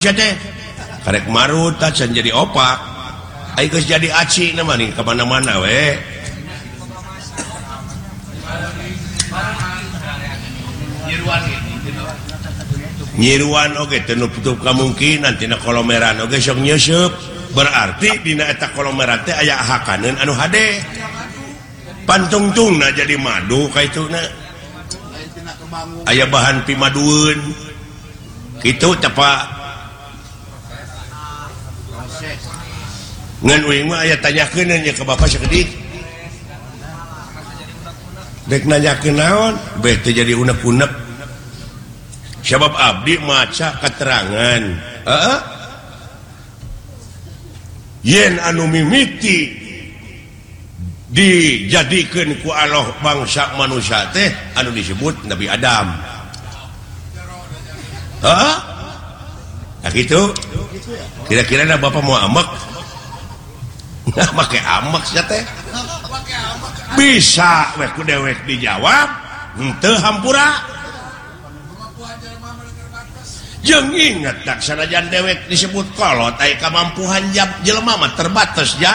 karek marut jadi opak jadi aci namanya kemana-mana nyiruan oke tutup kemungkinan tina kolomeran oke sok nyusup berarti dina eta kolomeran teh aya hakaneun anu hade pantungtungna jadi madu kaituna aya bahan pimadueun kitu tepa ngan uing mah aya tanyakeun nya ka bapak sakedik dek nanyakeun naon beh teh jadi unek-unek sabab abdi maca keterangan yen anu mimiti dijadikeun ku Allah bangsa manusia teh anu disebut Nabi Adam nah gitu kira-kira bapak mau amak pakai amak teh bisa ku dewek dijawab henteu hampura jeung inget tak sanajan dewek disebut kolot aya kamampuan jelema mah terbatas jang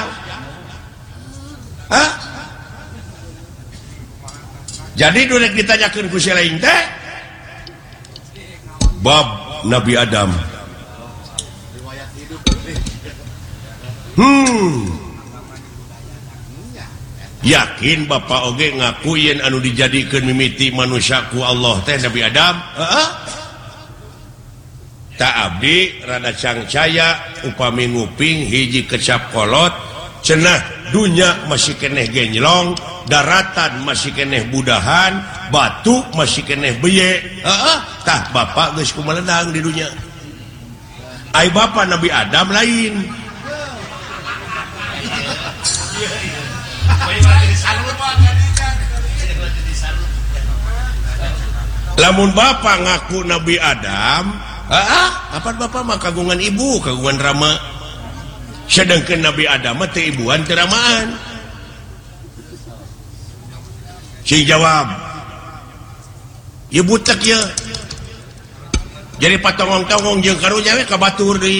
jadi dulek ditanyakeun ku silaing teh bab Nabi Adam yakin bapak oge ngaku yen anu dijadikeun mimiti manusiaku Allah teh Nabi Adam tak abdi rada cangcaya upami nguping hiji kecap kolot cenah dunya masih keneh genjlong daratan masih keneh budahan batu masih keneh beye tah bapak geus kumaledang di dunya ai bapak Nabi Adam lain lamun bapak ngaku Nabi Adam apa bapak mah kagungan ibu kagungan rama sedangkan Nabi Adam teh ibuan teu ramaan si jawab ieu butek ya jadi patongong-tongong jeung karunya we ka batur deui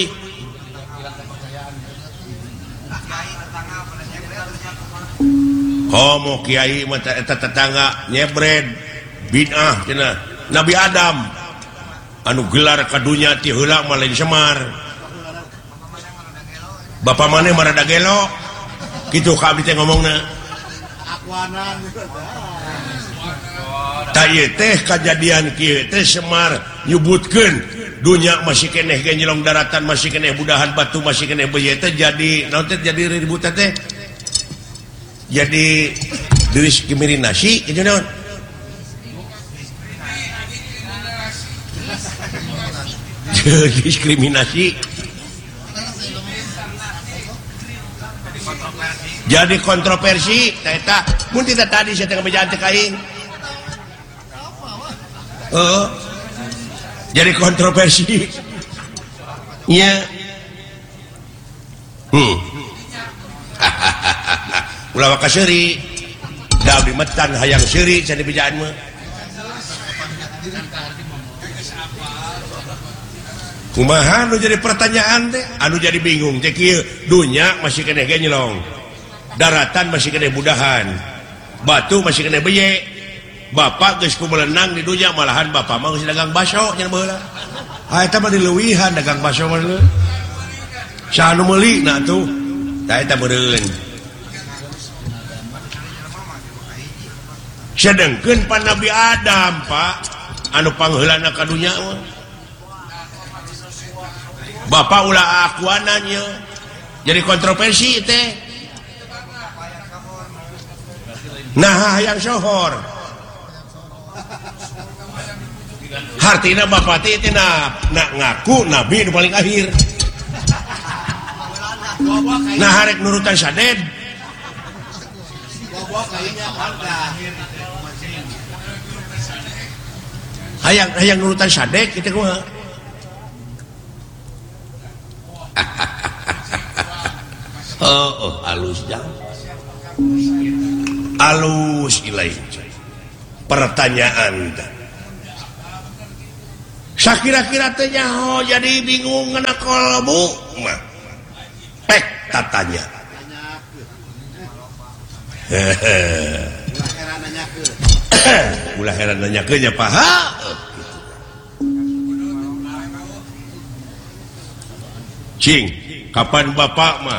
mau kiai eta tetangga nyebred bid'ah cenah Nabi Adam anu gelar kadunya ti heula mah lain Semar bapak maneh marada gelo kitu ka abdi teh ngomongna ta ieu teh kajadian kieu teh Semar nyebutkeun dunya masih keneh genjlong daratan masih keneh budahan batu masih keneh beye teh jadi naon teh jadi ribut teh jadi diskriminasi itu naon diskriminasi jadi kontroversi eta mun tidak tadi saya tengah bejaan teh kaing jadi kontroversi nya ulah ka seuri da abdi metan hayang seuri can dibejaan mah kumaha anu jadi pertanyaan teh anu jadi bingung teh kieu dunya masih keneh genjlong daratan masih keneh budahan batu masih keneh beye bapak geus kumelenang di dunya malahan bapak mah geus dagang baso nya baheula eta mah dileuwihan dagang baso mah sa anu meuli na tuh tah eta meureun sedengkeun pan Nabi Adam pak anu pangheulana ka dunya bapak ulah akuananya jadi kontroversi teh nah yang sohor hartina bapak teh nak ngaku nabi nu paling akhir nah harek nurutan saded hayang nurutan sadek kita kumaha halus jang halus ilaih pertanyaan kira-kira tanya jadi bingung ngena kolbu mah pek tatanya ulah heran nanya ke nya paha cing kapan bapak mah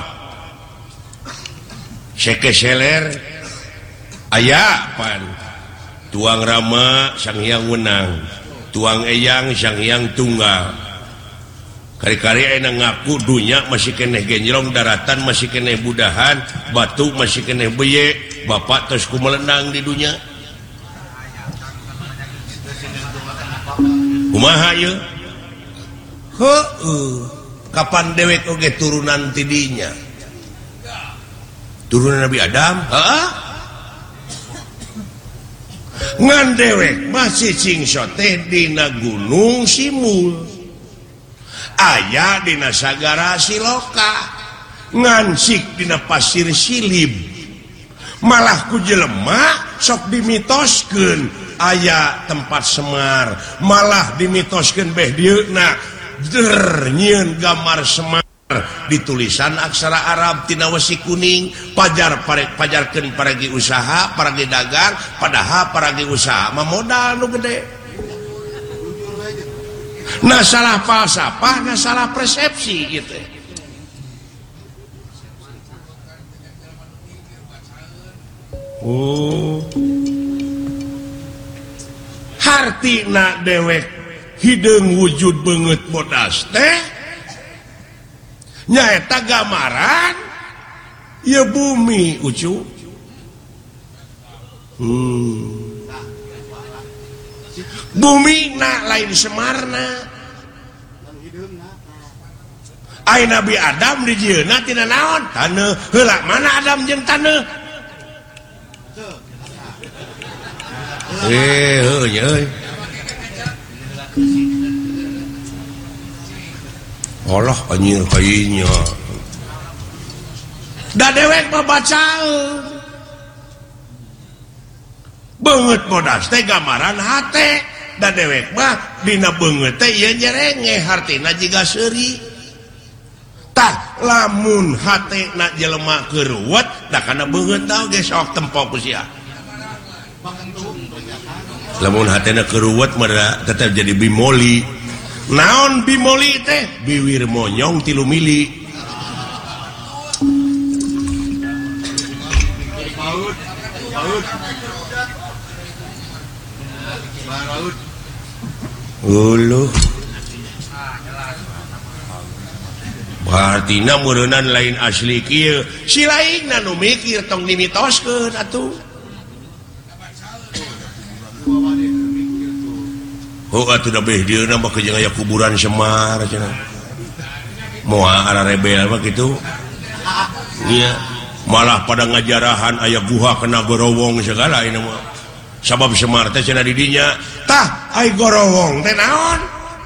seke seler aya pan tuang rama sang hyang wenang tuang eyang sang hyang tunggal kari-kari ayeuna ngaku dunya masih keneh genjlong daratan masih keneh budahan batu masih keneh beye bapak terus kumelenang di dunya kumaha ieu kapan dewek oge turunan tidinya turunan Nabi Adam ngan dewek masih cingsot teh dina gunung Simul aya dina sagara Siloka ngansik dina pasir Silib malah ku jelema sok dimitoskeun aya tempat Semar malah dimitoskeun beh dieuna nyieun gambar Semar di tulisan aksara Arab tina wesi kuning pajarkeun paragi usaha paragi dagang padahal paragi usaha mah modal nu gede nah salah falsafah nah salah persepsi gitu hartina dewek hideung wujud beungeut bodas teh nyaeta gambaran ya bumi ucu bumi na lain Semarna ai Nabi Adam dijieuna tina naon taneuh heula mana Adam jeung taneuh euy Allah anjir kayaknya da dewek babacaeun beungeut bodas teh gambaran hate da dewek mah dina beungeut teh ieu nyerenge hartina jiga seuri tah lamun hatena jelema keuruwet da kana beungeut tah ge sok tempo ku sia lamun hatena keuruwet mah tetep jadi bimoli naon bimoli teh biwir monyong 3 mili uluh berarti na meureunnan lain asli kieu si lainna nu mikir tong dimitoskeun atuh atuh da beh dieuna mah jeung aya kuburan Semar cenah moal ara rebel mah kitu iya malah pada ngajarahan aya guha kena gorowong segala ini mah sabab Semar teh cenah di dinya tah ai gorowong teh naon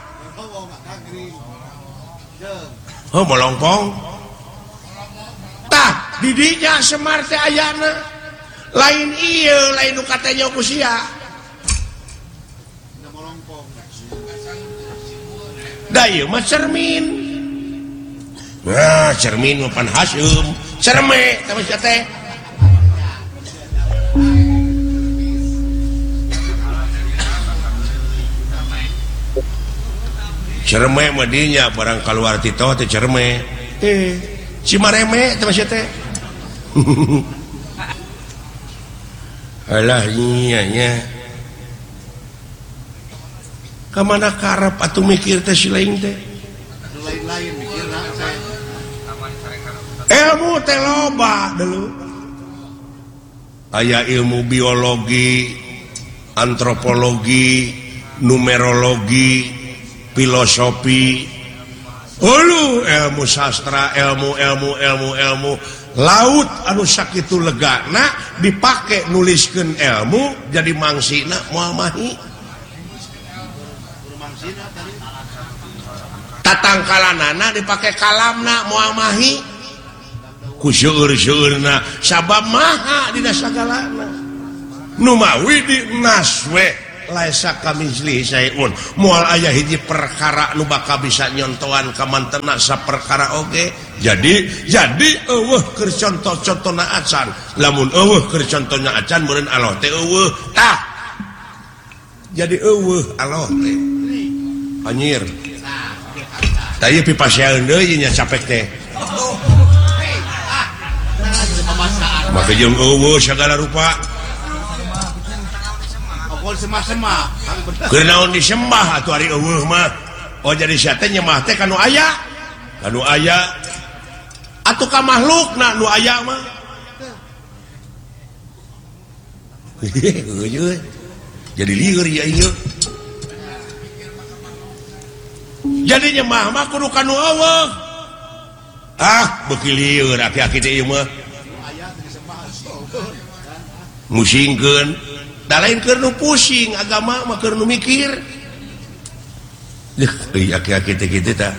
melongpong tah di dinya Semar teh ayana lain ieu lain nu katanya ku sia da ieu mah cermin nah cermin mah pan Hasyim cerme tah teh cerme mah dinya barang kaluar tito teh cerme Cimareme teh teh alah iya nya kamana karep atuh mikir teh si lain teh lain-lain mikirna ilmu teh loba dulu aya ilmu biologi antropologi numerologi filosofi ilmu sastra ilmu laut anu sakitu legana dipake nuliskeun ilmu jadi mangsina moal mahi tatangkalanana dipake kalamna moal mahi ku seueur-seueurna sabab maha dina sagalana nu mawi di nas we laisa kamitslihi syai'un moal aya hiji perkara nu bakal bisa nyontohan ka mantena saperkara oge jadi eueuh keur contoh-contohna acan lamun eueuh keur contohna acan meureun Allah teh eueuh tah jadi eueuh Allah teh anjir tah pipa saeun deui nya capek teh maka jeung eueuh sagala rupa keur naon disembah atuh ari eueuh mah oh jadi sia teh nyembah teh kanu aya atuh ka makhlukna nu aya mah jadi lieur ya ieu jadi nyembah mah kudu kanu eueuh beuki lieur aki-aki teh ieu mah musingkeun da lain keur nu pusing agama mah keur nu mikir aki-aki teh kitu tah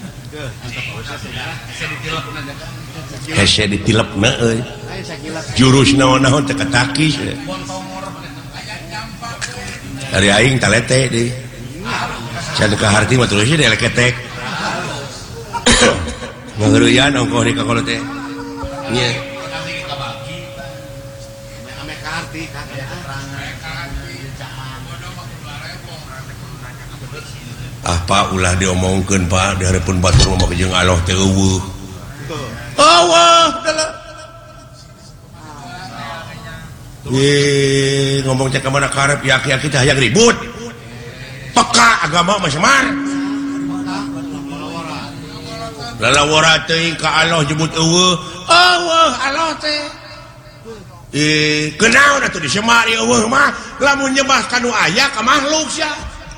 hese ditilepna euy jurus naon-naon teh katakis ari aing talete deui can ka harti mah terus deui leketek ngeureuyaan ongkoh di kakolo teh nya apa ulah diomongkeun Pak di hareupeun batur mah jeung Allah teh eueuh ngomong cek kemana karep yaki-yaki teh hayang ribut peka agama mah semar lalawara teuing ka Allah jebut eueuh Allah teh kenaon atuh disemar eueuh mah lamun nyembah kanu aya ka makhluk sia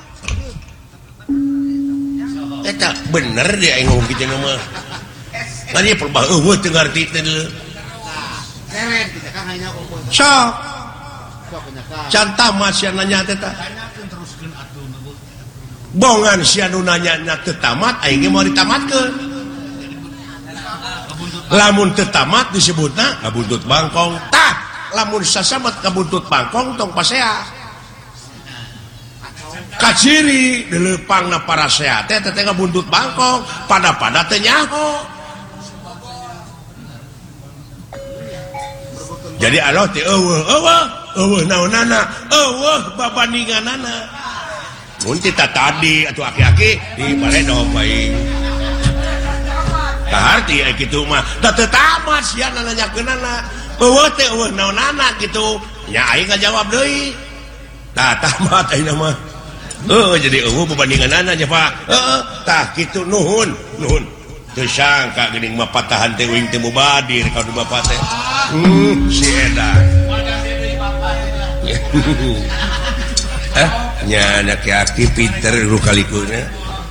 eta bener dia aing ngomong kitu mah ngani perbah eueuh teu ngarti teh sok can tamat sia nanya teh tah bongan sia nu nanya teu tamat aing ge mau ditamatkeun lamun teu tamat disebutna ngabuntut bangkong tah lamun sasamat ngabuntut bangkong tong pasea kaciri dilepangna para sehat teh ngabuntut bangkong pada teh nyaho jadi Allah teh eueuh naonana eueuh babandinganana mun kita tadi atuh aki-aki di baledog bae kaharti kitu mah da teu tamat sia nanyakeunana eueuh teh eueuh naonana kitu nya aing ngajawab deui tah tamat ayeuna mah jadi eueuh babandinganana nya Pak tah kitu nuhun teu sangka geuning mah patahan teh wing teh mubadir ka bapak teh si edan nya aki-aki pinter rukalikeunna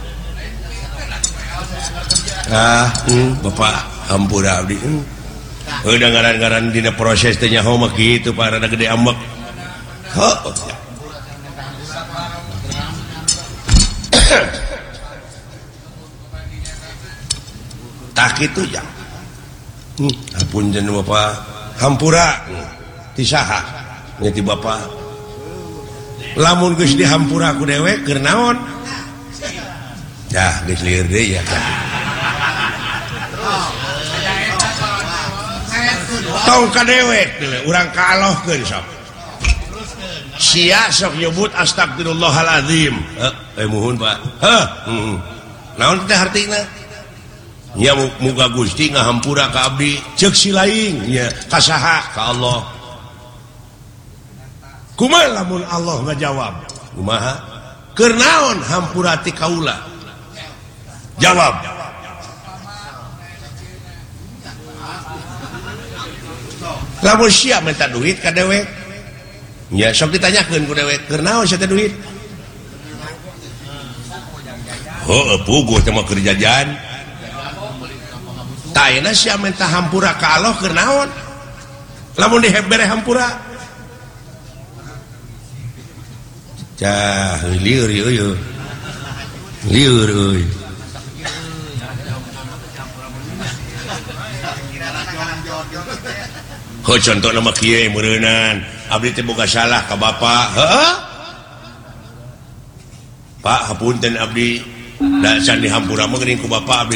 bapak hampura abdi udah ngaran-ngaran dina proses teh nyaho mah kitu Pak rada gede ambek tak kitu ya ampun jen bapak hampura ti saha nya ti bapak lamun geus dihampura ku dewek keur naon dah geus lieur deui ya tong ka dewek urang kaallohkeun sok sia sok nyebut astagfirullahalazim muhun Pak naon teh artina nya muga Gusti ngahampura ka abdi ceuk si laing nya ka saha ka Allah kumaha lamun Allah ngajawab kumaha keur naon hampura ti kaula jawab lamun sia minta duit ka dewek nya sok ditanyakeun ku dewek keur naon sia teh duit puguh teh mah keur jajan taina sia minta hampura ka Allah keur naon lamun dibere hampura cah lieur euy lieur euy contoh nama kieu meureunan abdi teh boga salah ka bapa Pak Hapunten Abdi Sandi Hampura mengeringku Bapak Abdi